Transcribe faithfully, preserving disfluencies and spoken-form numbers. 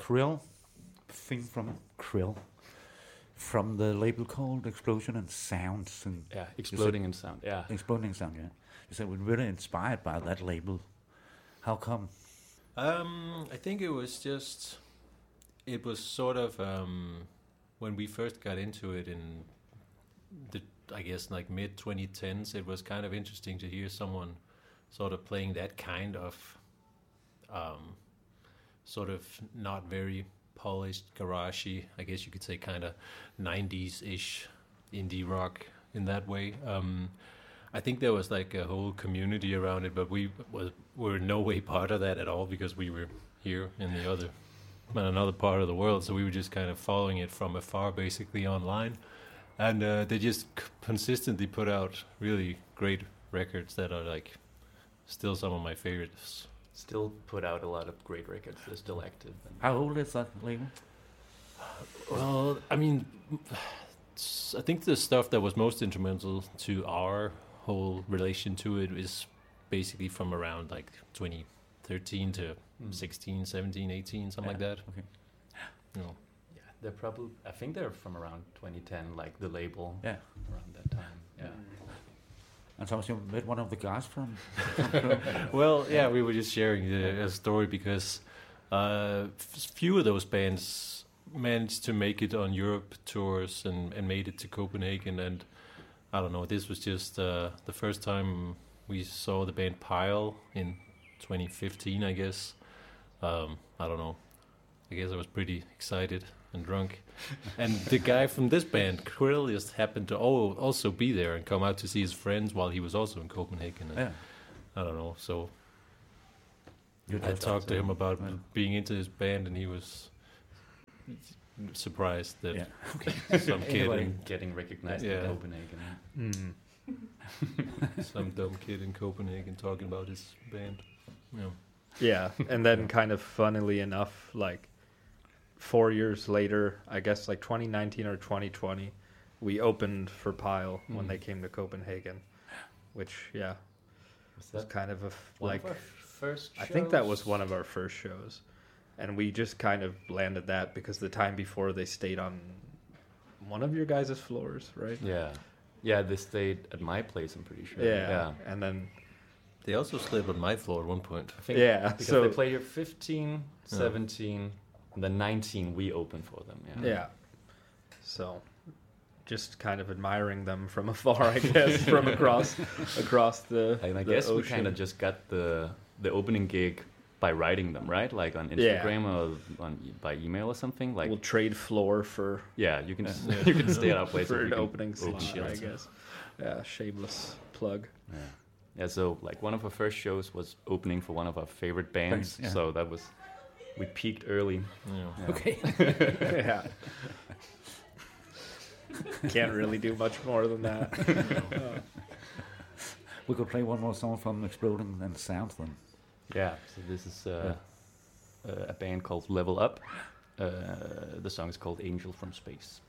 Krill thing from Krill from the label called Explosion and Sounds. And yeah, Exploding in Sound. Yeah, Exploding Sound. Yeah, you said we're really inspired by that label. How come? Um, I think it was just, it was sort of um, when we first got into it in the, I guess like mid twenty tens, it was kind of interesting to hear someone sort of playing that kind of um, sort of not very polished, garagey, I guess you could say kind of nineties-ish indie rock in that way. Um, I think there was like a whole community around it, but we was were no way part of that at all because we were here in the other, in another part of the world. So we were just kind of following it from afar, basically online, and uh, they just c- consistently put out really great records that are like still some of my favorites. still put out a lot of great records. They're still active. And How old is that label? Well, I mean, I think the stuff that was most instrumental to our whole relation to it is basically from around like twenty thirteen to Mm. sixteen, seventeen, eighteen, something like Yeah, that. okay. You know. yeah, they're probably. I think they're from around twenty ten, like the label. Yeah. Around that time. Yeah. And Thomas, you met one of the guys from... Well, yeah, we were just sharing the, a story because uh, f- few of those bands managed to make it on Europe tours and, and made it to Copenhagen. And I don't know, this was just uh, the first time we saw the band Pile in twenty fifteen, I guess. Um, I don't know. I guess I was pretty excited and drunk. And the guy from this band, Krill, just happened to al- also be there and come out to see his friends while he was also in Copenhagen. And Yeah. I don't know. So You I just- talked to him about Well. being into his band, and he was surprised that Yeah. some kid, Anybody in, getting recognized Yeah. in Copenhagen. Mm. some dumb kid in Copenhagen talking about his band. Yeah. Yeah, and then kind of funnily enough, like four years later, I guess like twenty nineteen or twenty twenty, we opened for Pile when Mm. they came to Copenhagen, which yeah Was was that kind of a f- one like of our first? I think that was shows? one of our first shows, and we just kind of landed that because the time before they stayed on one of your guys' floors, right? Yeah, yeah. They stayed at my place. I'm pretty sure. Yeah, yeah. and then They also slept on my floor at one point. I think Yeah, because so- they played here fifteen, seventeen, and then nineteen we opened for them. Yeah. yeah, so just kind of admiring them from afar, I guess, from across across the. And I the guess we ocean. kind of just got the the opening gig by writing them, right? Like on Instagram or on by email or something. Like We'll trade floor for yeah, you can Yeah. you can stay at our place for or an we can opening slot, shit. I guess. Yeah, shameless plug. Yeah. Yeah, so like one of our first shows was opening for one of our favorite bands. Bands, yeah. So that was we peaked early. Yeah. Yeah. Okay. Yeah. Can't really do much more than that. Uh, We could play one more song from Exploding and Sounds then. Yeah. So this is uh, Yeah. uh, a band called Level Up. Uh, the song is called Angel from Space.